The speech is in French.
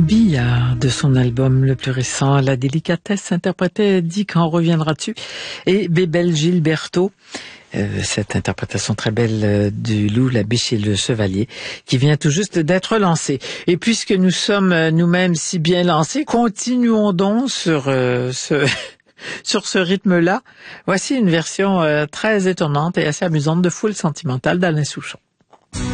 Billard, de son album le plus récent, La délicatesse, interprétait Dis quand reviendras-tu, et Bébel Gilberto, cette interprétation très belle du Loup, la Biche et le Chevalier, qui vient tout juste d'être lancée. Et puisque nous sommes nous-mêmes si bien lancés, continuons donc sur sur ce rythme-là. Voici une version très étonnante et assez amusante de Foule sentimentale d'Alain Souchon.